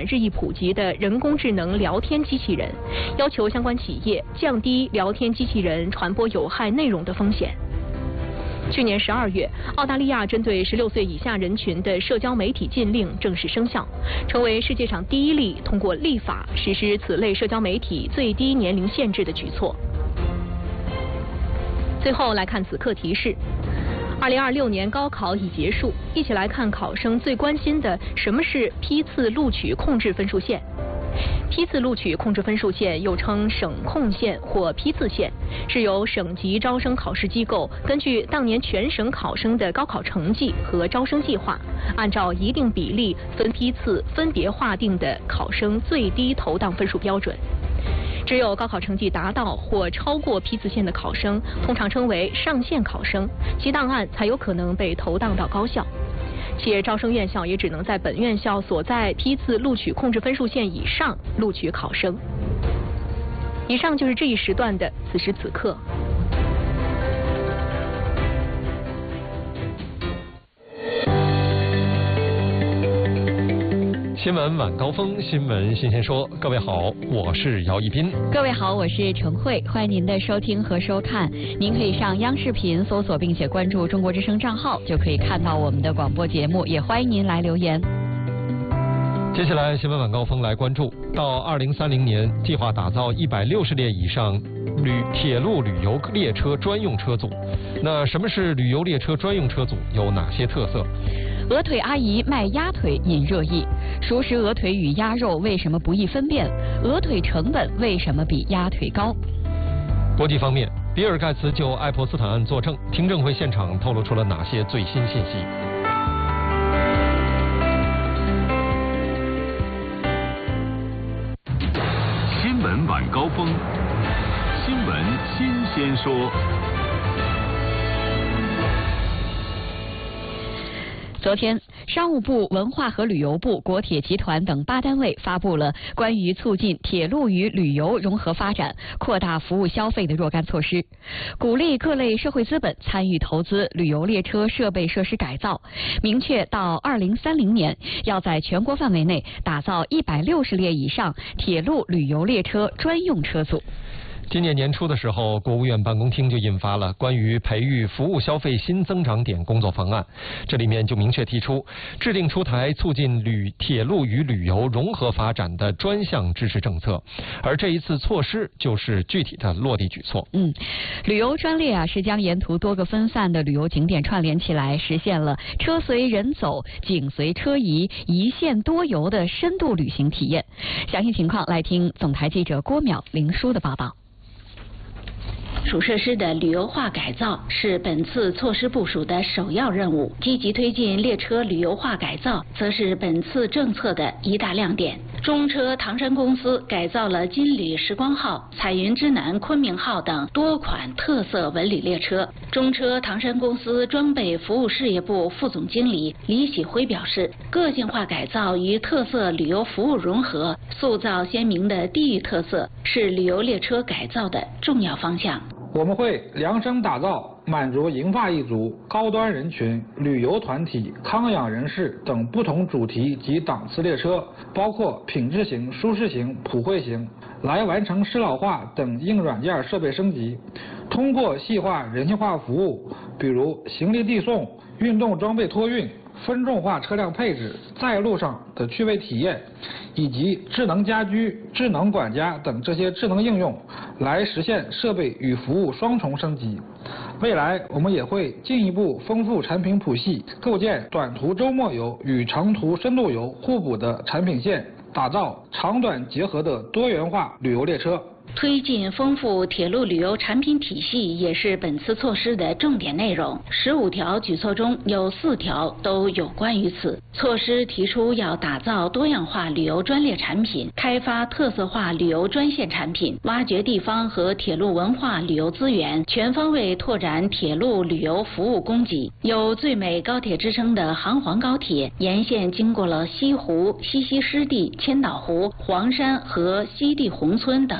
日益普及的人工智能聊天机器人，要求相关企业降低聊天机器人传播有害内容的风险。去年12月，澳大利亚针对16岁以下人群的社交媒体禁令正式生效，成为世界上第一例通过立法实施此类社交媒体最低年龄限制的举措。最后来看此刻提示：2026年高考已结束，一起来看考生最关心的什么是批次录取控制分数线。批次录取控制分数线又称省控线或批次线，是由省级招生考试机构根据当年全省考生的高考成绩和招生计划，按照一定比例分批次分别划定的考生最低投档分数标准。只有高考成绩达到或超过批次线的考生，通常称为上线考生，其档案才有可能被投档到高校。且招生院校也只能在本院校所在批次录取控制分数线以上录取考生。以上就是这一时段的此时此刻。 新闻晚高峰，新闻新鲜说。各位好，我是姚一斌。 各位好，我是程慧，欢迎您的收听和收看。您可以上央视频搜索并且关注中国之声账号，就可以看到我们的广播节目，也欢迎您来留言。 接下来新闻晚高峰来关注，到2030年计划打造160列以上铁路旅游列车专用车组。那什么是旅游列车专用车组？有哪些特色？ 鹅腿阿姨卖鸭腿引热议，熟食鹅腿与鸭肉为什么不易分辨？鹅腿成本为什么比鸭腿高？ 国际方面，比尔盖茨就爱泼斯坦案作证，听证会现场透露出了哪些最新信息？ 新闻晚高峰，新闻新鲜说。 昨天，商务部、文化和旅游部、国铁集团等8单位发布了关于促进铁路与旅游融合发展、扩大服务消费的若干措施，鼓励各类社会资本参与投资旅游列车设备设施改造，明确到2030年要在全国范围内打造160列以上铁路旅游列车专用车组。 今年年初的时候，国务院办公厅就印发了关于培育服务消费新增长点工作方案，这里面就明确提出制定出台促进铁路与旅游融合发展的专项支持政策，而这一次措施就是具体的落地举措。 旅游专列是将沿途多个分散的旅游景点串联起来，实现了车随人走、景随车移、一线多游的深度旅行体验。详细情况来听总台记者郭淼、林舒的报道。 属设施的旅游化改造是本次措施部署的首要任务，积极推进列车旅游化改造则是本次政策的一大亮点。中车唐山公司改造了金旅时光号、彩云之南昆明号等多款特色文旅列车。中车唐山公司装备服务事业部副总经理李喜辉表示，个性化改造与特色旅游服务融合，塑造鲜明的地域特色，是旅游列车改造的重要方向。 我们会量身打造满足银发一族、高端人群、旅游团体、康养人士等不同主题及档次列车，包括品质型、舒适型、普惠型，来完成适老化等硬软件设备升级。通过细化人性化服务，比如行李递送、运动装备托运、分众化车辆配置、在路上的趣味体验，以及智能家居、智能管家等这些智能应用，来实现设备与服务双重升级。未来我们也会进一步丰富产品谱系，构建短途周末游与长途深度游互补的产品线，打造长短结合的多元化旅游列车。 推进丰富铁路旅游产品体系也是本次措施的重点内容。15条举措中有4条都有关于此。措施提出要打造多样化旅游专列产品，开发特色化旅游专线产品，挖掘地方和铁路文化旅游资源，全方位拓展铁路旅游服务供给。有最美高铁之称的杭黄高铁，沿线经过了西湖、西溪湿地、千岛湖、黄山和西递宏村等7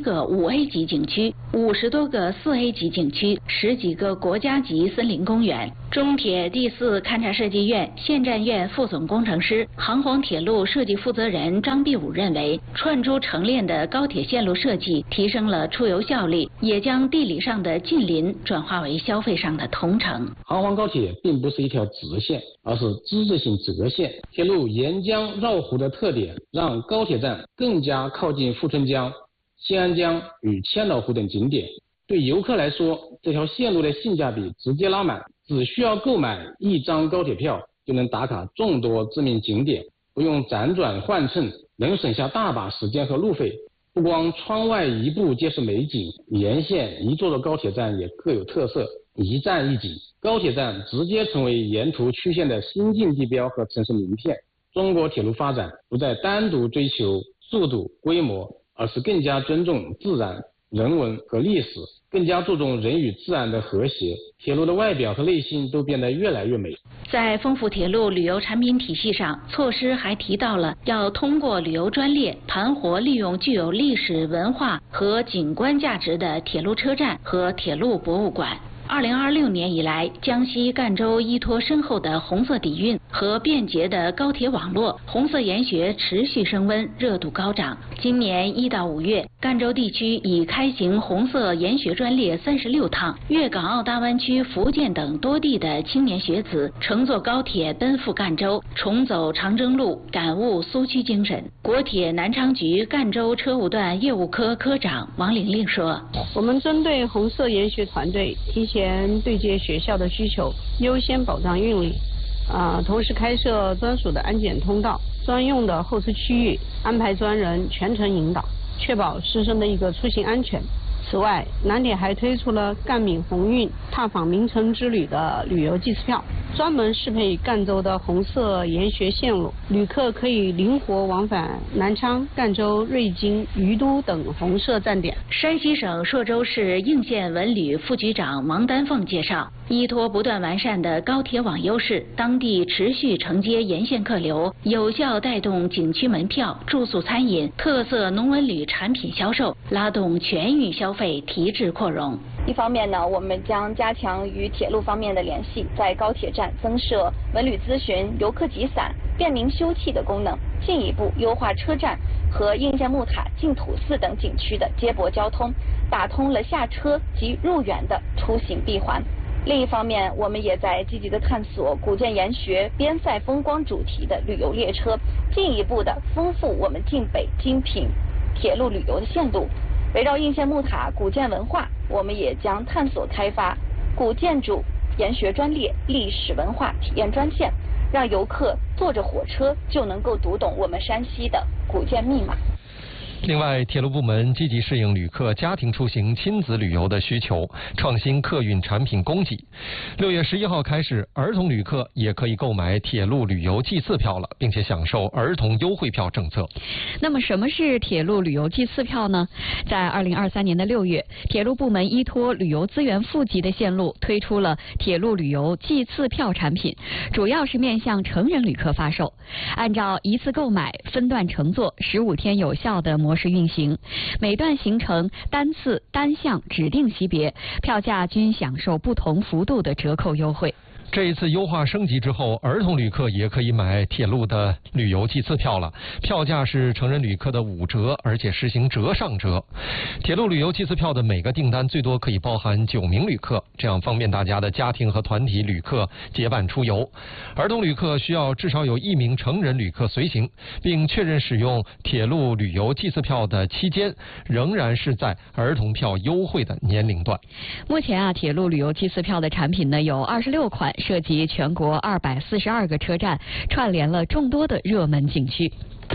个5A 级景区，50多个4A 级景区，10几个国家级森林公园。中铁第4勘察设计院县站院副总工程师、杭黄铁路设计负责人张必武认为，串珠成链的高铁线路设计提升了出游效率，也将地理上的近邻转化为消费上的同城。 杭黄高铁并不是一条直线，而是之字形折线。铁路沿江绕湖的特点，让高铁站更加靠近富春江、新安江与千岛湖等景点。对游客来说，这条线路的性价比直接拉满，只需要购买1张高铁票就能打卡众多知名景点，不用辗转换乘，能省下大把时间和路费。不光窗外一步皆是美景，沿线一座座高铁站也各有特色，一站一景。高铁站直接成为沿途曲线的新晋地标和城市名片。中国铁路发展不再单独追求速度、规模，而是更加尊重自然、人文和历史，更加注重人与自然的和谐。铁路的外表和内心都变得越来越美。 在丰富铁路旅游产品体系上，措施还提到了要通过旅游专列盘活利用具有历史文化和景观价值的铁路车站和铁路博物馆。2026年以来，江西赣州依托深厚的红色底蕴和便捷的高铁网络，红色研学持续升温，热度高涨。今年1到5月，赣州地区已开行红色研学专列36趟，粤港澳大湾区、福建等多地的青年学子乘坐高铁奔赴赣州，重走长征路，感悟苏区精神。国铁南昌局赣州车务段业务科科长王玲玲说：“ 我们针对红色研学团队提前对接学校的需求，优先保障运力，同时开设专属的安检通道、专用的候车区域，安排专人全程引导，确保师生的一个出行安全。此外，南铁还推出了赣闽红运踏访名城之旅的旅游季次票，专门适配赣州的红色研学线路，旅客可以灵活往返南昌、赣州、瑞金、于都等红色站点。” 山西省朔州市应县文旅副局长王丹凤介绍，依托不断完善的高铁网优势，当地持续承接沿线客流，有效带动景区门票、住宿、餐饮、特色农文旅产品销售，拉动全域消费提质扩容。 一方面呢，我们将加强与铁路方面的联系，在高铁站增设文旅咨询、游客集散、便民休憩的功能，进一步优化车站和应县木塔、净土寺等景区的接驳交通，打通了下车及入园的出行闭环。另一方面，我们也在积极的探索古建研学、边塞风光主题的旅游列车，进一步的丰富我们晋北精品铁路旅游的线路。围绕应县木塔古建文化，我们也将探索开发古建筑研学专列、历史文化体验专线，让游客坐着火车就能够读懂我们山西的古建密码。 另外，铁路部门积极适应旅客家庭出行、亲子旅游的需求，创新客运产品供给。6月11号开始，儿童旅客也可以购买铁路旅游季次票了，并且享受儿童优惠票政策。 那么，什么是铁路旅游季次票呢？在2023年的6月，铁路部门依托旅游资源富集的线路，推出了铁路旅游季次票产品，主要是面向成人旅客发售，按照一次购买、分段乘坐、15天有效的模式运行，每段行程单次单项指定级别，票价均享受不同幅度的折扣优惠。 这一次优化升级之后，儿童旅客也可以买铁路的旅游季次票了，票价是成人旅客的5折，而且实行折上折。铁路旅游季次票的每个订单最多可以包含9名旅客，这样方便大家的家庭和团体旅客结伴出游。儿童旅客需要至少有1名成人旅客随行，并确认使用铁路旅游季次票的期间仍然是在儿童票优惠的年龄段。 目前铁路旅游季次票的产品呢有26款。涉及全国242个车站，串联了众多的热门景区。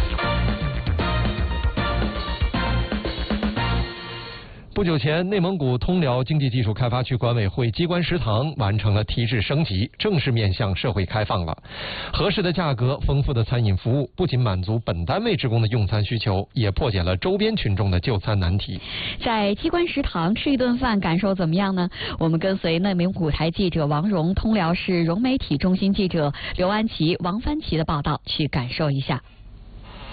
不久前，内蒙古通辽经济技术开发区管委会机关食堂完成了提质升级，正式面向社会开放了。合适的价格、丰富的餐饮服务，不仅满足本单位职工的用餐需求，也破解了周边群众的就餐难题。在机关食堂吃一顿饭，感受怎么样呢？我们跟随内蒙古台记者王荣、通辽市融媒体中心记者刘安琪、王帆琪的报道，去感受一下。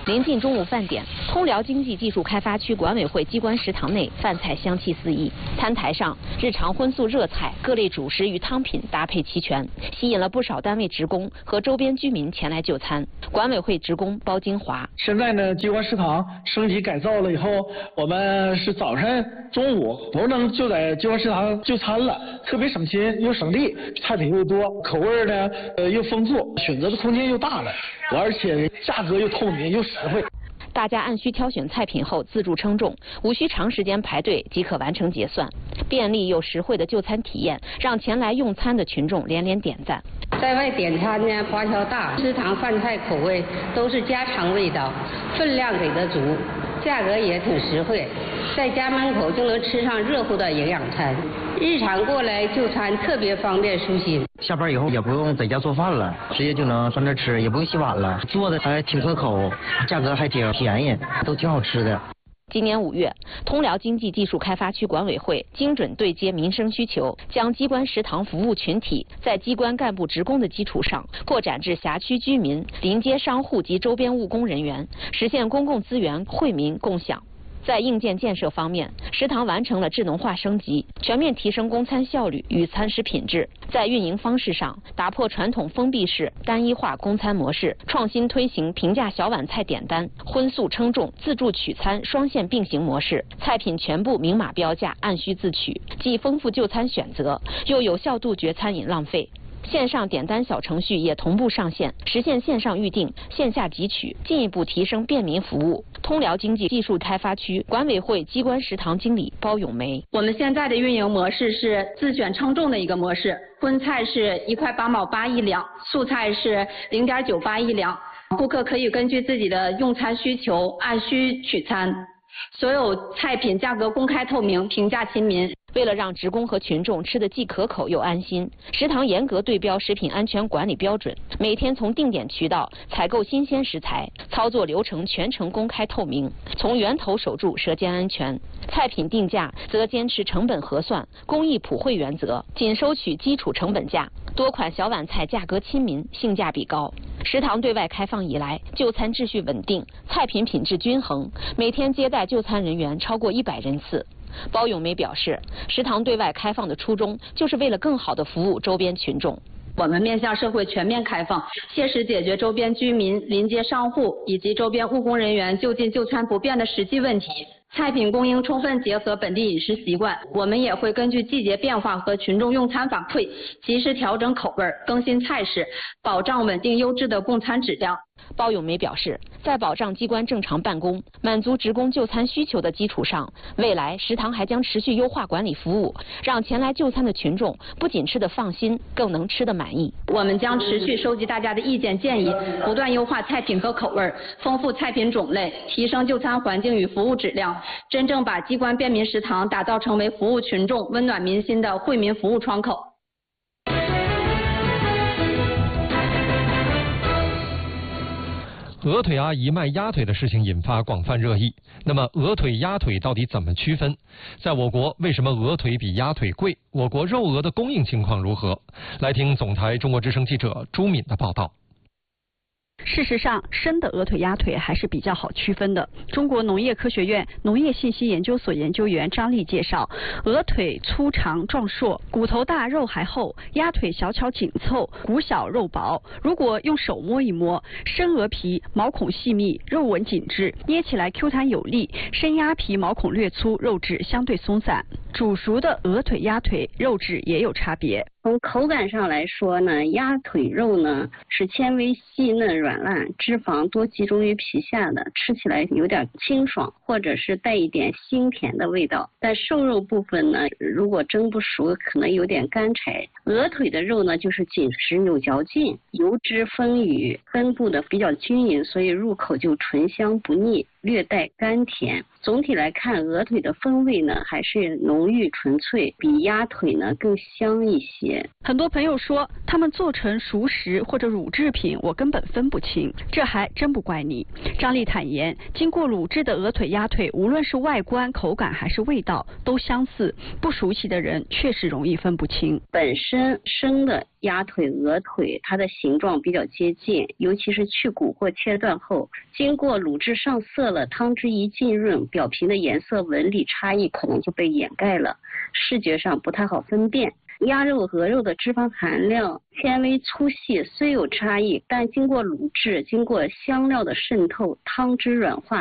临近中午饭点，通辽经济技术开发区管委会机关食堂内饭菜香气四溢，摊台上日常荤素热菜、各类主食与汤品搭配齐全，吸引了不少单位职工和周边居民前来就餐。管委会职工包金华： 现在呢，机关食堂升级改造了以后，我们是早晨、中午不能就在机关食堂就餐了，特别省心又省力，菜品又多，口味呢又丰富，选择的空间又大了，而且价格又透明又实惠。 大家按需挑选菜品后自助称重，无需长时间排队即可完成结算，便利又实惠的就餐体验让前来用餐的群众连连点赞。 在外点餐呢，花销大，食堂饭菜口味都是家常味道，分量给的足，价格也挺实惠，在家门口就能吃上热乎的营养餐。日常过来就餐特别方便舒心。 下班以后也不用在家做饭了，直接就能上这吃，也不用洗碗了，做的还挺可口，价格还挺便宜，都挺好吃的。 今年5月，通辽经济技术开发区管委会精准对接民生需求，将机关食堂服务群体在机关干部职工的基础上，扩展至辖区居民、临街商户及周边务工人员，实现公共资源惠民共享。在硬件建设方面，食堂完成了智能化升级，全面提升供餐效率与餐食品质。在运营方式上，打破传统封闭式单一化供餐模式，创新推行平价小碗菜点单、荤素称重、自助取餐双线并行模式，菜品全部明码标价，按需自取，既丰富就餐选择，又有效杜绝餐饮浪费。线上点单小程序也同步上线，实现线上预订、线下集取，进一步提升便民服务。通辽经济技术开发区管委会机关食堂经理包咏梅： 我们现在的运营模式是自选称重的一个模式，荤菜是1块8毛8一两，素菜是0.98一两，顾客可以根据自己的用餐需求按需取餐，所有菜品价格公开透明，平价亲民。 为了让职工和群众吃得既可口又安心，食堂严格对标食品安全管理标准，每天从定点渠道采购新鲜食材，操作流程全程公开透明，从源头守住舌尖安全。菜品定价则坚持成本核算、公益普惠原则，仅收取基础成本价。多款小碗菜价格亲民，性价比高。食堂对外开放以来，就餐秩序稳定，菜品品质均衡，每天接待就餐人员超过100人次。包咏梅表示，食堂对外开放的初衷就是为了更好地服务周边群众。 我们面向社会全面开放，切实解决周边居民、临街商户以及周边务工人员就近就餐不便的实际问题。菜品供应充分结合本地饮食习惯，我们也会根据季节变化和群众用餐反馈，及时调整口味、更新菜式，保障稳定优质的供餐质量。 包咏梅表示，在保障机关正常办公、满足职工就餐需求的基础上，未来食堂还将持续优化管理服务，让前来就餐的群众不仅吃得放心，更能吃得满意。 我们将持续收集大家的意见建议，不断优化菜品和口味，丰富菜品种类，提升就餐环境与服务质量，真正把机关便民食堂打造成为服务群众、温暖民心的惠民服务窗口。 鹅腿阿姨卖鸭腿的事情引发广泛热议。那么，鹅腿、鸭腿到底怎么区分？在我国，为什么鹅腿比鸭腿贵？我国肉鹅的供应情况如何？来听总台中国之声记者朱敏的报道。 事实上，生的鹅腿、鸭腿还是比较好区分的。中国农业科学院农业信息研究所研究员张丽介绍，鹅腿粗长壮硕，骨头大肉还厚；鸭腿小巧紧凑，骨小肉薄。如果用手摸一摸，生鹅皮毛孔细密，肉纹紧致，捏起来 Q 弹有力；生鸭皮毛孔略粗，肉质相对松散。煮熟的鹅腿、鸭腿肉质也有差别。 从口感上来说呢，鸭腿肉呢是纤维细嫩软烂，脂肪多集中于皮下的，吃起来有点清爽，或者是带一点腥甜的味道。但瘦肉部分呢，如果蒸不熟，可能有点干柴。鹅腿的肉呢，就是紧实有嚼劲，油脂丰腴，分布的比较均匀，所以入口就醇香不腻，略带甘甜。总体来看，鹅腿的风味呢还是浓浓郁纯粹，比鸭腿呢更香一些。 很多朋友说，他们做成熟食或者乳制品，我根本分不清，这还真不怪你。张丽坦言，经过卤制的鹅腿、鸭腿，无论是外观、口感还是味道都相似，不熟悉的人确实容易分不清。 本身生的鸭腿、鹅腿，它的形状比较接近，尤其是去骨或切断后，经过卤制上色了，汤汁一浸润，表皮的颜色纹理差异可能就被掩盖了，视觉上不太好分辨。鸭肉、鹅肉的脂肪含量、纤维粗细虽有差异，但经过卤制、经过香料的渗透，汤汁软化，